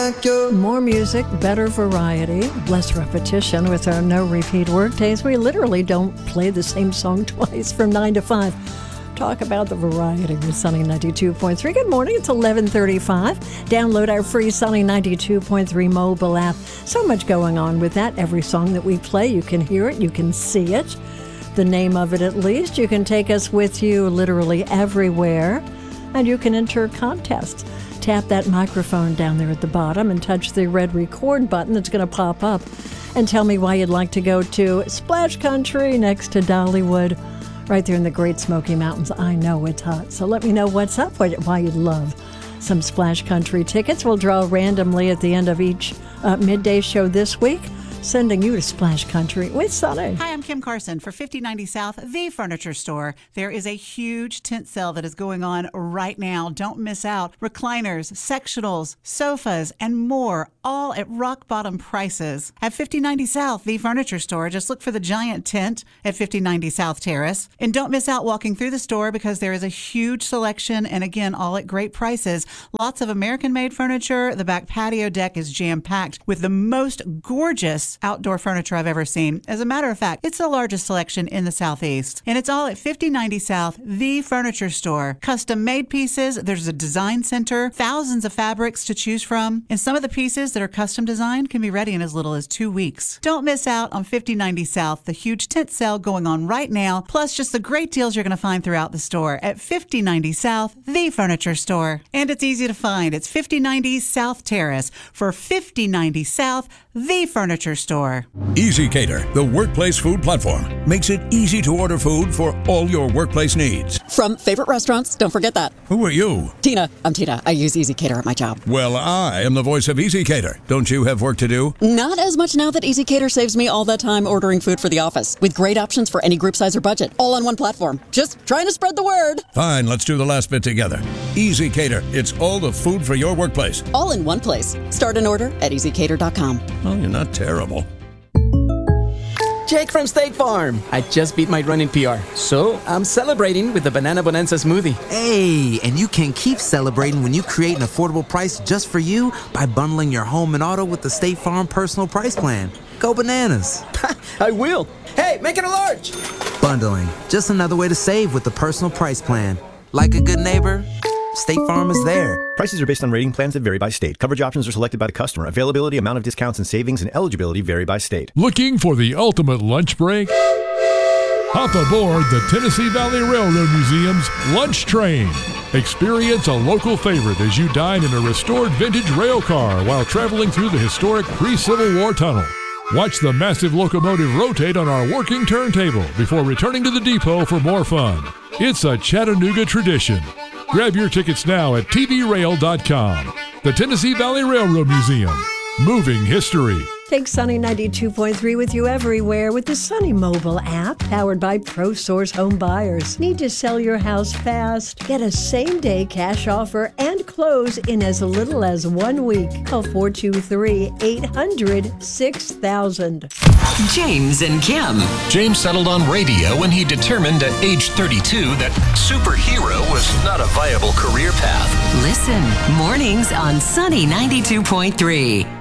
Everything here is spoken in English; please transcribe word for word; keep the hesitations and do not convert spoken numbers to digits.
More music, better variety, less repetition with our no repeat workdays. We literally don't play the same song twice from nine to five. Talk about the variety with Sunny ninety-two point three. Good morning. It's eleven thirty-five. Download our free Sunny ninety-two point three mobile app. So much going on with that. Every song that we play, you can hear it, you can see it. The name of it at least. You can take us with you literally everywhere. And you can enter contests. Tap that microphone down there at the bottom and touch the red record button that's going to pop up. And tell me why you'd like to go to Splash Country next to Dollywood, right there in the Great Smoky Mountains. I know it's hot, so let me know what's up, why you'd love some Splash Country tickets. We'll draw randomly at the end of each uh, midday show this week, sending you to Splash Country with Sunny. Hi, I'm Kim Carson for fifty ninety South, the furniture store. There is a huge tent sale that is going on right now. Don't miss out. Recliners, sectionals, sofas, and more, all at rock bottom prices. At fifty ninety South, the furniture store, just look for the giant tent at fifty ninety South Terrace. And don't miss out walking through the store because there is a huge selection and again, all at great prices. Lots of American-made furniture. The back patio deck is jam-packed with the most gorgeous outdoor furniture I've ever seen. As a matter of fact, it's the largest selection in the Southeast. And it's all at fifty ninety South, the furniture store. Custom-made pieces, there's a design center, thousands of fabrics to choose from, and some of the pieces that are custom designed can be ready in as little as two weeks. Don't miss out on fifty ninety South, the huge tent sale going on right now, plus just the great deals you're going to find throughout the store at fifty ninety South, the furniture store. And it's easy to find. It's fifty ninety South Terrace for fifty ninety South, the furniture store. EasyCater, the workplace food platform, makes it easy to order food for all your workplace needs. From favorite restaurants, don't forget that. Who are you? Tina. I'm Tina. I use EasyCater at my job. Well, I am the voice of EasyCater. Don't you have work to do? Not as much now that EasyCater saves me all that time ordering food for the office, with great options for any group size or budget, all on one platform. Just trying to spread the word. Fine, let's do the last bit together. EasyCater, it's all the food for your workplace. All in one place. Start an order at easy cater dot com. Oh, you're not terrible. Jake from State Farm. I just beat my running P R, so I'm celebrating with the Banana Bonanza smoothie. Hey, and you can keep celebrating when you create an affordable price just for you by bundling your home and auto with the State Farm Personal Price Plan. Go bananas. I will. Hey, make it a large. Bundling, just another way to save with the Personal Price Plan. Like a good neighbor, State Farm is there. Prices are based on rating plans that vary by state. Coverage options are selected by the customer. Availability, amount of discounts and savings, and eligibility vary by state. Looking for the ultimate lunch break? Hop aboard the Tennessee Valley Railroad Museum's Lunch Train. Experience a local favorite as you dine in a restored vintage rail car while traveling through the historic pre-Civil War tunnel. Watch the massive locomotive rotate on our working turntable before returning to the depot for more fun. It's a Chattanooga tradition. Grab your tickets now at T V rail dot com. The Tennessee Valley Railroad Museum. Moving history. Take Sunny ninety-two point three with you everywhere with the Sunny mobile app, powered by ProSource Home Buyers. Need to sell your house fast? Get a same-day cash offer and close in as little as one week. Call four two three, eight hundred, six thousand. James and Kim. James settled on radio when he determined at age thirty-two that superhero was not a viable career path. Listen, mornings on Sunny ninety-two point three.